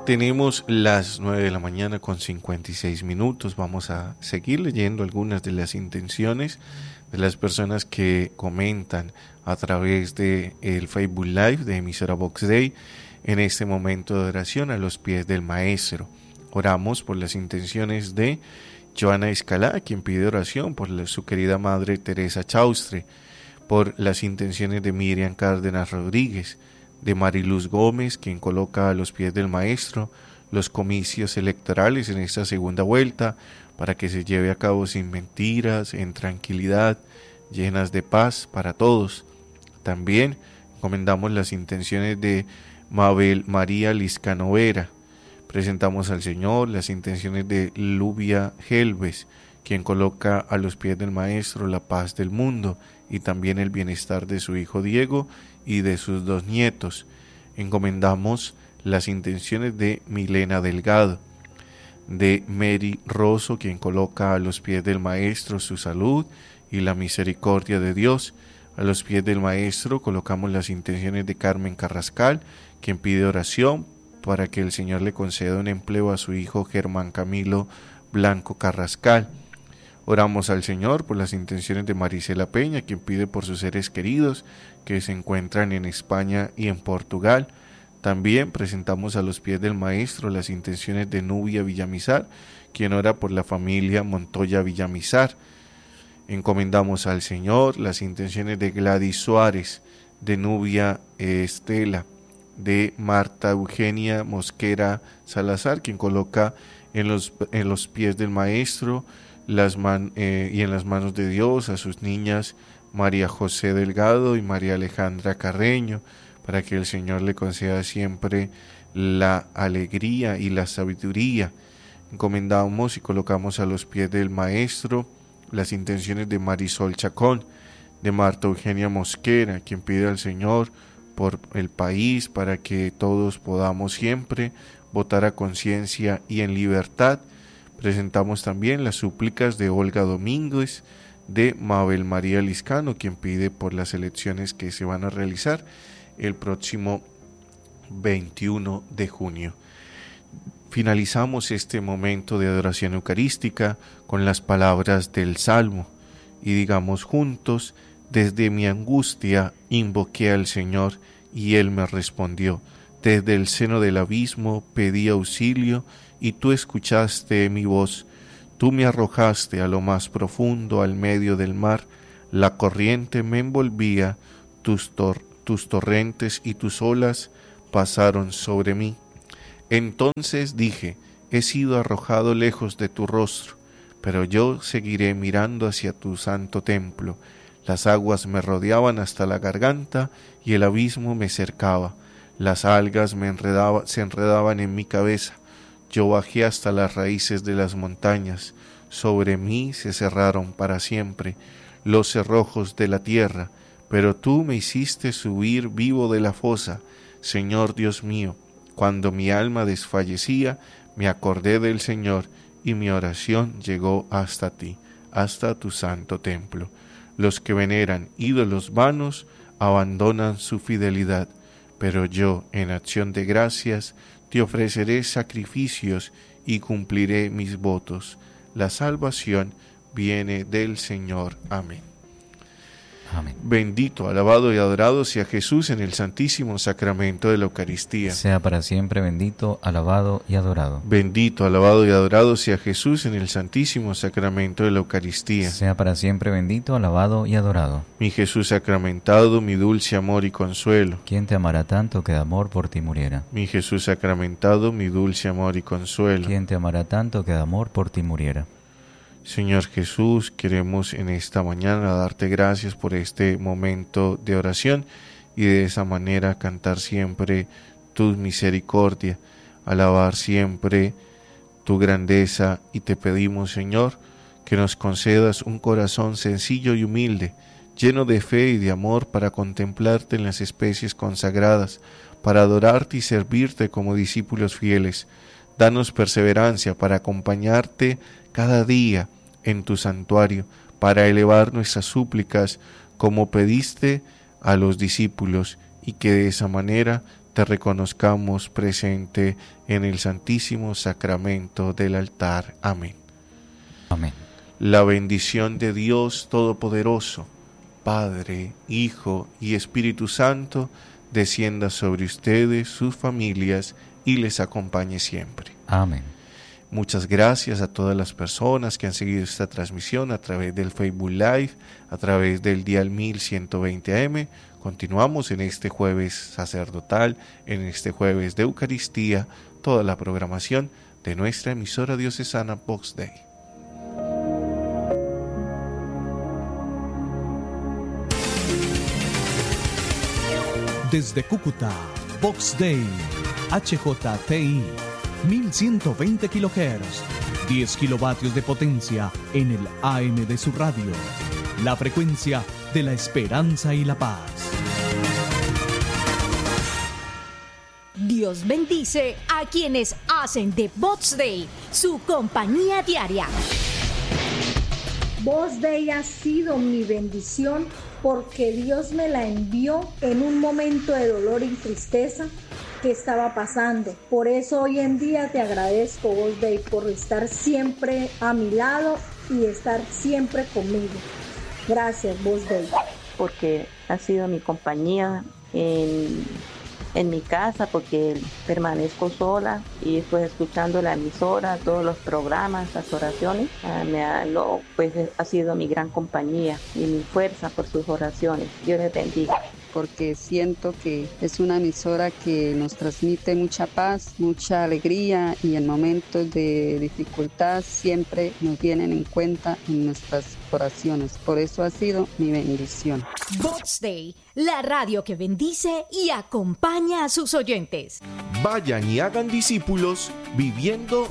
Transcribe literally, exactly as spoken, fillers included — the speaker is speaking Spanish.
Tenemos las nueve de la mañana con cincuenta y seis minutos. Vamos a seguir leyendo algunas de las intenciones de las personas que comentan a través de el Facebook Live de Emisora Vox Dei en este momento de oración a los pies del Maestro. Oramos por las intenciones de Joana Escalá, quien pide oración por la, su querida madre Teresa Chaustre, por las intenciones de Miriam Cárdenas Rodríguez, de Mariluz Gómez, quien coloca a los pies del Maestro los comicios electorales en esta segunda vuelta para que se lleve a cabo sin mentiras, en tranquilidad, llenas de paz para todos. También encomendamos las intenciones de Mabel María Liscano Vera. Presentamos al Señor las intenciones de Lubia Helves, quien coloca a los pies del Maestro la paz del mundo y también el bienestar de su hijo Diego y de sus dos nietos. Encomendamos las intenciones de Milena Delgado, de Mary Rosso, quien coloca a los pies del Maestro su salud y la misericordia de Dios. A los pies del Maestro colocamos las intenciones de Carmen Carrascal, quien pide oración para que el Señor le conceda un empleo a su hijo Germán Camilo Blanco Carrascal. Oramos al Señor por las intenciones de Marisela Peña, quien pide por sus seres queridos que se encuentran en España y en Portugal. También presentamos a los pies del Maestro las intenciones de Nubia Villamizar, quien ora por la familia Montoya Villamizar. Encomendamos al Señor las intenciones de Gladys Suárez, de Nubia Estela, de Marta Eugenia Mosquera Salazar, quien coloca en los, en los pies del Maestro las man, eh, y en las manos de Dios a sus niñas María José Delgado y María Alejandra Carreño, para que el Señor le conceda siempre la alegría y la sabiduría. Encomendamos y colocamos a los pies del Maestro las intenciones de Marisol Chacón, de Marta Eugenia Mosquera, quien pide al Señor por el país para que todos podamos siempre votar a conciencia y en libertad. Presentamos también las súplicas de Olga Domínguez, de Mabel María Liscano, quien pide por las elecciones que se van a realizar el próximo veintiuno de junio. Finalizamos este momento de adoración eucarística con las palabras del Salmo y digamos juntos: desde mi angustia invoqué al Señor y Él me respondió. Desde el seno del abismo pedí auxilio y tú escuchaste mi voz. Tú me arrojaste a lo más profundo, al medio del mar. La corriente me envolvía, tus, tor- tus torrentes y tus olas pasaron sobre mí. Entonces dije: he sido arrojado lejos de tu rostro, pero yo seguiré mirando hacia tu santo templo. Las aguas me rodeaban hasta la garganta y el abismo me cercaba. Las algas me enredaba, se enredaban en mi cabeza. Yo bajé hasta las raíces de las montañas. Sobre mí se cerraron para siempre los cerrojos de la tierra, pero tú me hiciste subir vivo de la fosa. Señor Dios mío, cuando mi alma desfallecía, me acordé del Señor y mi oración llegó hasta ti, hasta tu santo templo. Los que veneran ídolos vanos abandonan su fidelidad, pero yo, en acción de gracias, te ofreceré sacrificios y cumpliré mis votos. La salvación viene del Señor. Amén. Amén. Bendito, alabado y adorado sea Jesús en el santísimo sacramento de la Eucaristía. Sea para siempre bendito, alabado y adorado. Bendito, alabado y adorado sea Jesús en el santísimo sacramento de la Eucaristía. Sea para siempre bendito, alabado y adorado. Mi Jesús sacramentado, mi dulce amor y consuelo. ¿Quién te amará tanto que de amor por ti muriera? Mi Jesús sacramentado, mi dulce amor y consuelo. ¿Quién te amará tanto que de amor por ti muriera? Señor Jesús, queremos en esta mañana darte gracias por este momento de oración y de esa manera cantar siempre tu misericordia, alabar siempre tu grandeza, y te pedimos, Señor, que nos concedas un corazón sencillo y humilde, lleno de fe y de amor para contemplarte en las especies consagradas, para adorarte y servirte como discípulos fieles. Danos perseverancia para acompañarte cada día en tu santuario, para elevar nuestras súplicas como pediste a los discípulos, y que de esa manera te reconozcamos presente en el Santísimo Sacramento del altar. Amén. Amén. La bendición de Dios Todopoderoso, Padre, Hijo y Espíritu Santo, descienda sobre ustedes, sus familias, y les acompañe siempre. Amén. Muchas gracias a todas las personas que han seguido esta transmisión a través del Facebook Live, a través del dial mil ciento veinte A M. Continuamos en este jueves sacerdotal, en este jueves de Eucaristía, toda la programación de nuestra emisora diocesana Vox Dei. Desde Cúcuta, Vox Dei, H J T I, mil ciento veinte kilohertz, diez kilovatios de potencia en el A M de su radio. La frecuencia de la esperanza y la paz. Dios bendice a quienes hacen de Vox Dei su compañía diaria. Vox Dei ha sido mi bendición porque Dios me la envió en un momento de dolor y tristeza que estaba pasando. Por eso hoy en día te agradezco, Vox Dei, por estar siempre a mi lado y estar siempre conmigo. Gracias, Vox Dei. Porque ha sido mi compañía en, en mi casa, porque permanezco sola y pues escuchando la emisora, todos los programas, las oraciones, uh, me ha, no, pues ha sido mi gran compañía y mi fuerza por sus oraciones. Dios les bendiga. Porque siento que es una emisora que nos transmite mucha paz, mucha alegría, y en momentos de dificultad siempre nos tienen en cuenta en nuestras oraciones. Por eso ha sido mi bendición. Vox Dei, la radio que bendice y acompaña a sus oyentes. Vayan y hagan discípulos viviendo